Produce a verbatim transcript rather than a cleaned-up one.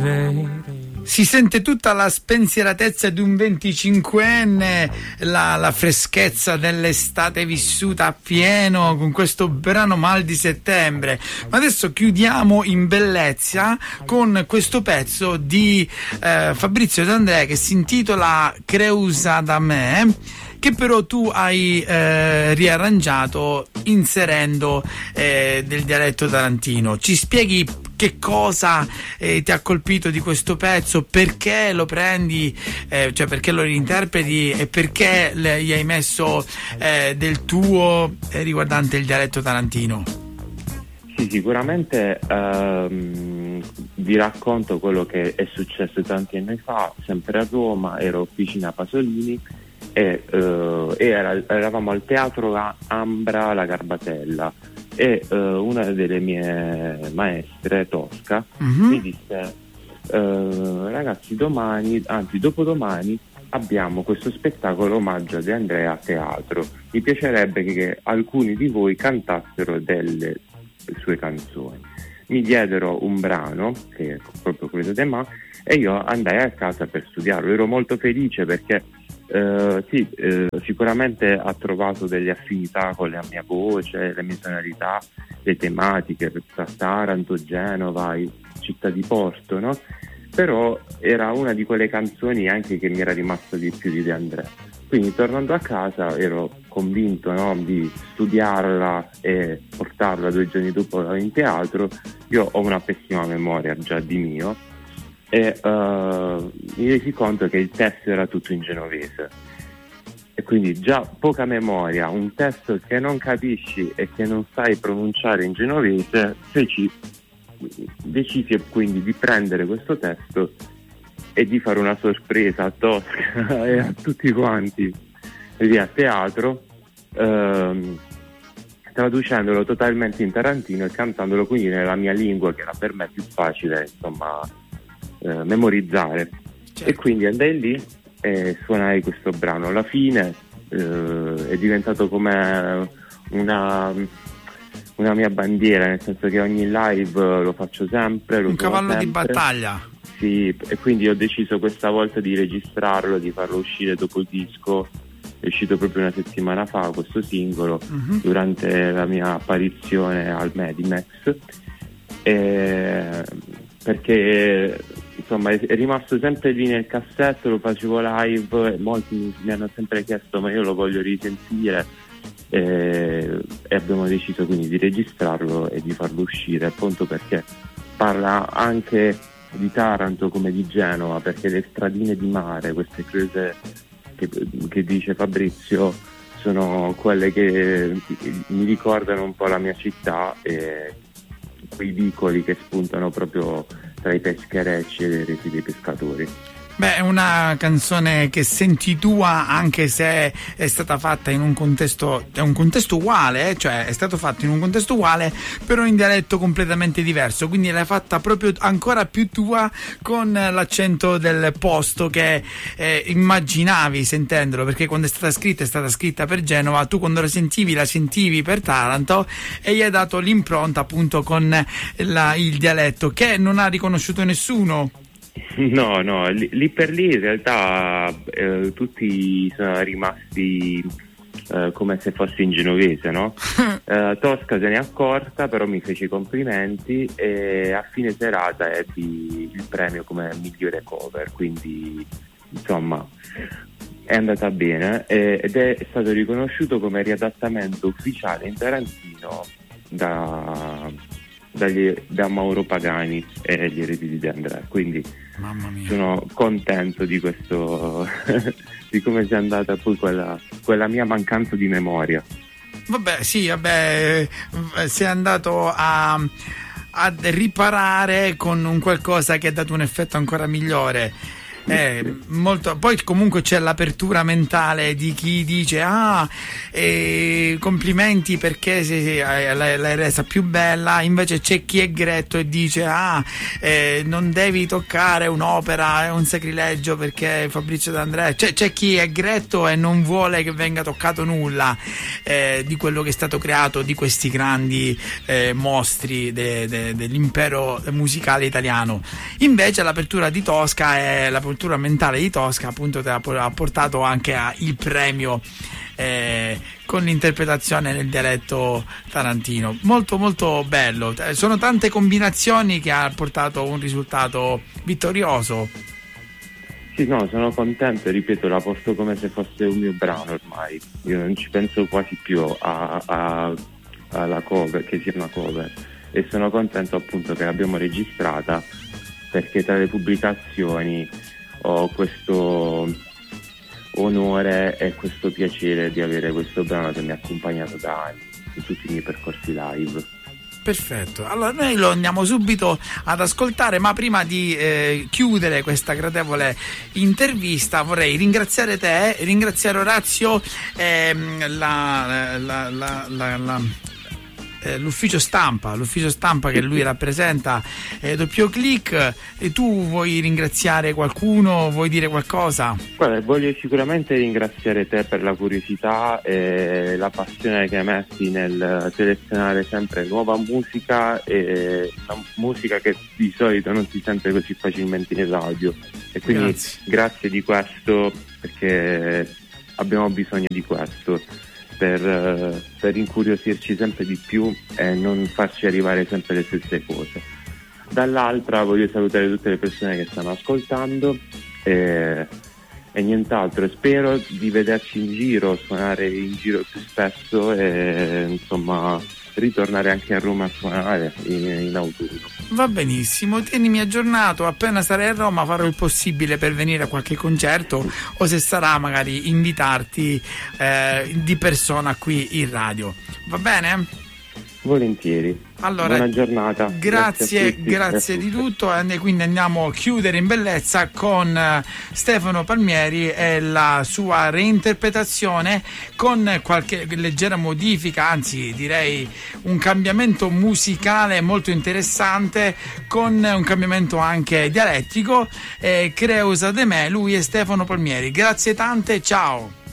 Si sente tutta la spensieratezza di un venticinquenne, la, la freschezza dell'estate vissuta a pieno con questo brano Mal di settembre. Ma adesso chiudiamo in bellezza con questo pezzo di eh, Fabrizio De André che si intitola Creusa da me, che però tu hai eh, riarrangiato inserendo eh, del dialetto tarantino. Ci spieghi che cosa eh, ti ha colpito di questo pezzo, perché lo prendi, eh, cioè perché lo reinterpreti e perché le, gli hai messo eh, del tuo eh, riguardante il dialetto tarantino? Sì, sicuramente ehm, vi racconto quello che è successo tanti anni fa, sempre a Roma, ero vicino a Pasolini e, eh, e era, eravamo al teatro Ambra La Garbatella e uh, una delle mie maestre, Tosca, mm-hmm. mi disse uh, ragazzi, domani, anzi dopodomani abbiamo questo spettacolo omaggio a De André a teatro, mi piacerebbe che, che alcuni di voi cantassero delle sue canzoni. Mi diedero un brano che è proprio quello di Ma e io andai a casa per studiarlo. Ero molto felice perché Uh, sì, uh, sicuramente ha trovato delle affinità con la mia voce, le mie tonalità, le tematiche, Taranto, Genova, città di porto, no? Però era una di quelle canzoni anche che mi era rimasto di più di De André. Quindi tornando a casa ero convinto, no, di studiarla e portarla due giorni dopo in teatro. Io ho una pessima memoria già di mio e uh, mi resi conto che il testo era tutto in genovese e quindi già poca memoria, un testo che non capisci e che non sai pronunciare in genovese. Feci decisi quindi di prendere questo testo e di fare una sorpresa a Tosca e a tutti quanti lì a teatro, ehm, traducendolo totalmente in tarantino e cantandolo quindi nella mia lingua, che era per me più facile, insomma, eh, memorizzare. Certo. E quindi andai lì e suonai questo brano. Alla fine eh, è diventato come una, una mia bandiera, nel senso che ogni live lo faccio sempre, lo un cavallo sempre. di battaglia. Sì, e quindi ho deciso questa volta di registrarlo, di farlo uscire dopo il disco. È uscito proprio una settimana fa questo singolo, uh-huh. durante la mia apparizione al Medimex, e perché insomma è rimasto sempre lì nel cassetto, lo facevo live e molti mi hanno sempre chiesto ma io lo voglio risentire, e, e abbiamo deciso quindi di registrarlo e di farlo uscire, appunto perché parla anche di Taranto come di Genova, perché le stradine di mare, queste cose che, che dice Fabrizio, sono quelle che mi ricordano un po' la mia città e quei vicoli che spuntano proprio tra i pescherecci e le reti dei pescatori. Beh, è una canzone che senti tua, anche se è stata fatta in un contesto, è un contesto uguale, eh? Cioè è stato fatto in un contesto uguale, però in dialetto completamente diverso, quindi l'hai fatta proprio ancora più tua, con l'accento del posto che eh, immaginavi sentendolo, perché quando è stata scritta è stata scritta per Genova, tu quando la sentivi la sentivi per Taranto e gli hai dato l'impronta appunto con la, il dialetto che non ha riconosciuto nessuno. No, no, lì, lì per lì in realtà eh, tutti sono rimasti eh, come se fossi in genovese, no? eh, Tosca se ne è accorta, però mi fece i complimenti e a fine serata ebbi il premio come migliore cover, quindi insomma è andata bene eh, ed è stato riconosciuto come riadattamento ufficiale in tarantino da... Dagli, da Mauro Pagani e gli eredi di De André, quindi mamma mia, sono contento di questo di come sia andata poi quella, quella mia mancanza di memoria. Vabbè, sì, vabbè, sei andato a, a riparare con un qualcosa che ha dato un effetto ancora migliore. Eh, molto, poi comunque c'è l'apertura mentale di chi dice ah eh, complimenti perché se, se, l'hai, l'hai resa più bella, invece c'è chi è gretto e dice ah eh, non devi toccare un'opera, è un sacrilegio perché Fabrizio D'Andrea, c'è, c'è chi è gretto e non vuole che venga toccato nulla eh, di quello che è stato creato, di questi grandi eh, mostri de, de, dell'impero musicale italiano. Invece l'apertura di Tosca è l'apertura mentale di Tosca, appunto te ha portato anche a il premio eh, con l'interpretazione nel dialetto tarantino, molto molto bello. Sono tante combinazioni che ha portato un risultato vittorioso. Sì, no, sono contento, ripeto, la porto come se fosse un mio brano ormai, io non ci penso quasi più a, a, alla cover, che sia una cover, e sono contento appunto che l'abbiamo registrata, perché tra le pubblicazioni ho questo onore e questo piacere di avere questo brano che mi ha accompagnato da anni in tutti i miei percorsi live. Perfetto, allora noi lo andiamo subito ad ascoltare, ma prima di eh, chiudere questa gradevole intervista vorrei ringraziare te, ringraziare Orazio, ehm, la, la, la, la, la l'ufficio stampa, l'ufficio stampa che lui rappresenta, eh, Doppio Click. E tu vuoi ringraziare qualcuno, vuoi dire qualcosa? Guarda, voglio sicuramente ringraziare te per la curiosità e la passione che metti nel selezionare sempre nuova musica, e una musica che di solito non si sente così facilmente in radio, e quindi grazie, grazie di questo, perché abbiamo bisogno di questo Per, per incuriosirci sempre di più e non farci arrivare sempre le stesse cose. Dall'altra voglio salutare tutte le persone che stanno ascoltando e, e nient'altro, spero di vederci in giro, suonare in giro più spesso e insomma ritornare anche a Roma a suonare in, in autunno. Va benissimo, tienimi aggiornato, appena sarai a Roma farò il possibile per venire a qualche concerto, o se sarà magari invitarti eh, di persona qui in radio, va bene? Volentieri. Allora, buona giornata. Grazie, grazie, grazie di tutto. E quindi andiamo a chiudere in bellezza con Stefano Palmieri e la sua reinterpretazione con qualche leggera modifica, anzi direi un cambiamento musicale molto interessante, con un cambiamento anche dialettico. eh, Creusa de me, lui è Stefano Palmieri. Grazie tante, ciao.